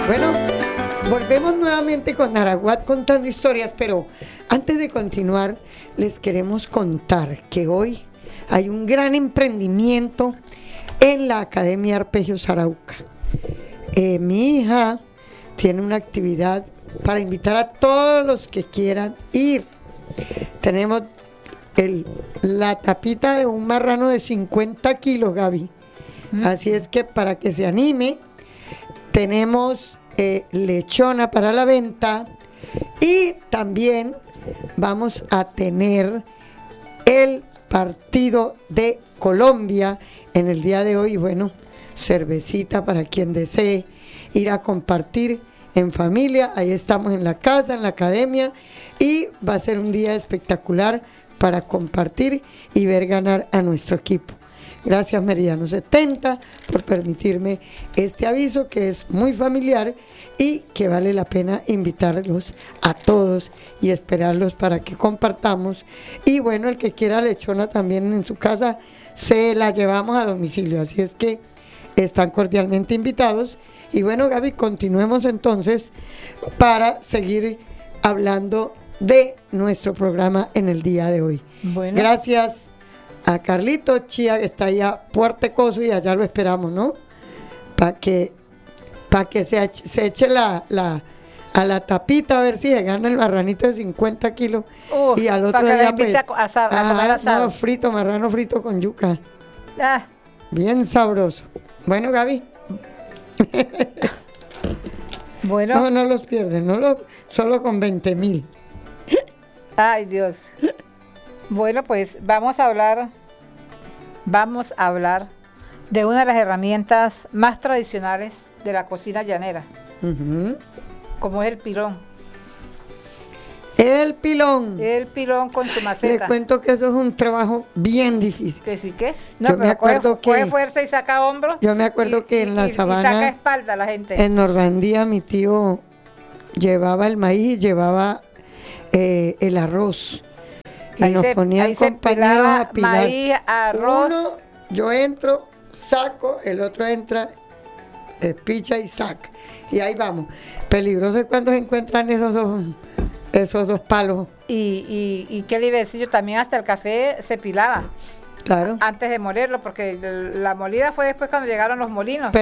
Bueno, volvemos nuevamente con Araguat contando historias, pero antes de continuar les queremos contar que hoy hay un gran emprendimiento en la Academia Arpegios Arauca. Mi hija tiene una actividad para invitar a todos los que quieran ir. Tenemos la tapita de un marrano de 50 kilos, Gaby. Así es que para que se anime, tenemos lechona para la venta y también vamos a tener el partido de Colombia en el día de hoy. Bueno, cervecita para quien desee ir a compartir en familia. Ahí estamos en la casa, en la academia, y va a ser un día espectacular para compartir y ver ganar a nuestro equipo. Gracias Meridiano 70 por permitirme este aviso que es muy familiar y que vale la pena invitarlos a todos y esperarlos para que compartamos. Y bueno, el que quiera lechona también en su casa, se la llevamos a domicilio, así es que están cordialmente invitados. Y bueno, Gaby, continuemos entonces para seguir hablando de nuestro programa en el día de hoy. Bueno. Gracias a Carlito Chía, que está allá Puerto Coso, y allá lo esperamos, ¿no? Para que se eche a la tapita a ver si se gana el marranito de 50 kilos. Y al otro día pues, a comer asado. No, frito, marrano frito con yuca. Bien sabroso. Bueno, Gaby. Bueno. No los pierden, solo con 20,000. Ay, Dios. Bueno, pues vamos a hablar de una de las herramientas más tradicionales de la cocina llanera, como es el pilón. El pilón. El pilón con su maceta. Les cuento que eso es un trabajo bien difícil. ¿Que sí qué? No, yo pero coge fuerza y saca hombros. Yo me acuerdo que en la sabana, y saca espalda la gente. En Normandía mi tío llevaba el maíz y llevaba el arroz. Y ahí nos ponían compañeros a pilar. Maíz, arroz. Uno, yo entro, saco, el otro entra, picha y saca. Y ahí vamos. Peligroso es cuando se encuentran esos dos palos. Y qué le iba a decir yo, también hasta el café se pilaba. Claro. Antes de molerlo, porque la molida fue después cuando llegaron los molinos.